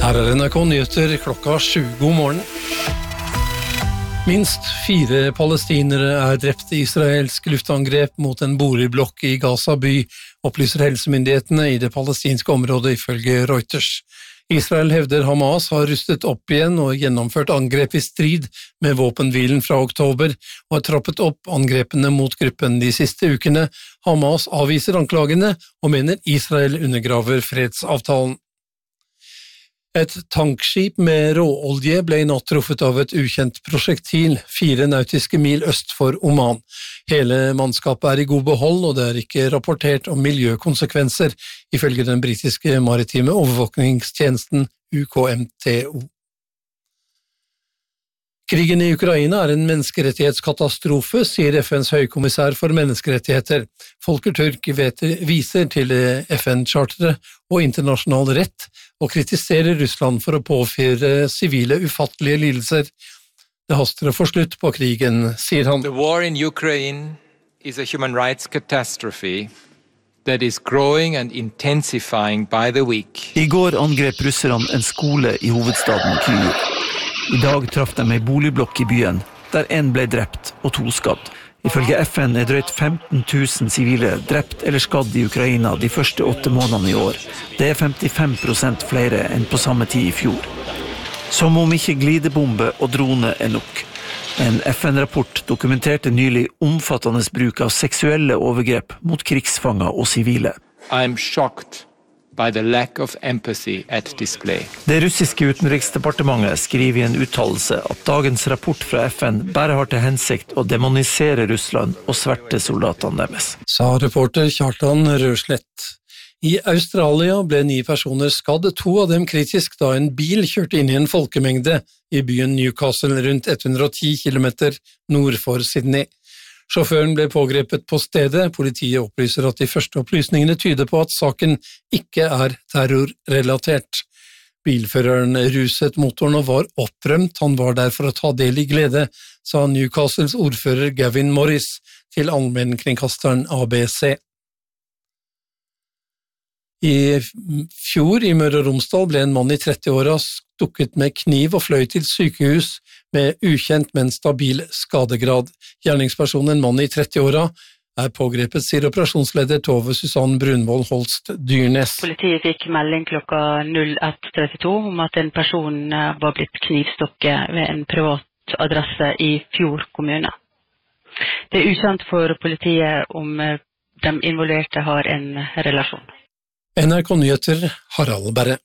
Her NRK Nyheter klokka 7. God morgen. Minst 4 palestinere drept i israelsk luftangrep mot en boligblokk i Gaza by, opplyser helsemyndighetene i det palestinske området ifølge Reuters. Israel hevder Hamas har rustet opp igjen og gjennomført angrep i strid med våpenhvilen fra oktober, og har trappet opp angrepene mot gruppen de siste ukene. Hamas avviser anklagene og mener Israel undergraver fredsavtalen. Et tankskip med råolje ble i natt truffet av et ukjent prosjektil 4 nautiske mil øst for Oman. Hele mannskapet i god behold, og det ikke rapportert om miljøkonsekvenser, ifølge den britiske maritime overvåkningstjenesten UKMTO. Krigen i Ukraina en menneskerettighetskatastrofe, sier FNs høykommissær for menneskerettigheter. Volker Turk viser til FN-charteret og internasjonal rett, og kritiserer Russland for å påføre sivile ufattelige lidelser. Det haster å få slutt på krigen, sier han. The war in Ukraine is a human rights catastrophe that is growing and intensifying by the week. I går angrep russerne en skole i hovedstaden Kyiv. I dag traff de en boligblokk i byen, der en ble drept og 2 skadd. Ifølge FN drøyt 15 000 sivile drept eller skadd i Ukraina de første 8 månedene i år. Det 55% flere enn på samme tid i fjor. Som om ikke glidebombe og drone nok. En FN-rapport dokumenterte nylig omfattende bruk av seksuelle overgrep mot krigsfanger og sivile. I'm shocked by the lack of empathy at display. Det russiske utenriksdepartementet skriver i en uttalelse at dagens rapport fra FN bare har til hensikt å demonisere Russland og sverte soldatene deres. Sa reporter Kjartan Røslett. I Australia ble 9 personer skadd, 2 av dem kritisk da en bil kjørte inn i en folkemengde i byen Newcastle rundt 110 kilometer nord for Sydney. Sjåføren ble pågrepet på stedet. Politiet opplyser at de første opplysningene tyder på at saken ikke terrorrelatert. Bilføreren ruset motoren og var opprømt. Han var der for å ta del i glede, sa Newcastles ordfører Gavin Morris til allmennkringkasteren ABC. I fjor i Møre og Romsdal ble en mann i 30-åra stukket med kniv og fløy til sykehus med ukjent, men stabil skadegrad. Gjerningspersonen, en mann i 30-åra, pågrepet, sier operasjonsleder Tove Susanne Brunvoll Holst Dyrnes. Politiet fikk melding klokka 01:32 om at en person var blitt knivstukket ved en privat adresse i Fjord kommune. Det ukjent for politiet om de involverte har en relasjon. NRK Nyheter, Harald Berre.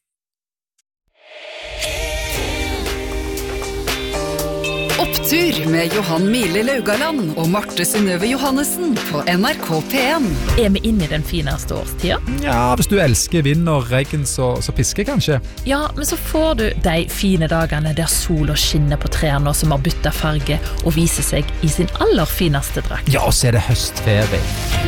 Opptur med Johan Mile Laugaland og Marte Synnøve Johannessen på NRK P1. Vi inne i den fineste årstida? Ja, hvis du elsker vind og regn, så pisker kanskje. Ja, men så får du de fine dagene der sola skinner på trærne som har byttet farge og viser seg i sin aller fineste drakt. Ja, så det høstferie.